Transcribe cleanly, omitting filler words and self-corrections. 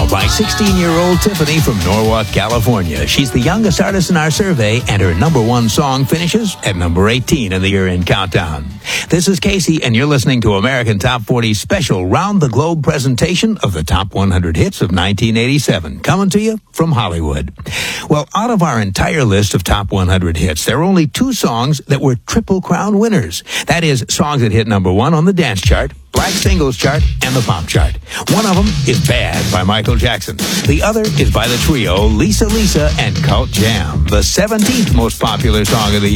followed by 16-year-old Tiffany from Norwalk, California. She's the youngest artist in our survey, and her number one song finishes at number 18 in the year-end countdown. This is Casey, and you're listening to American Top 40's special round-the-globe presentation of the top 100 hits of 1987, coming to you from Hollywood. Well, out of our entire list of top 100 hits, there are only two songs that were Triple Crown winners. That is, songs that hit number one on the dance chart, Black Singles Chart, and the Pop Chart. One of them is Bad by Michael Jackson. The other is by the trio Lisa Lisa and Cult Jam, the 17th most popular song of the year.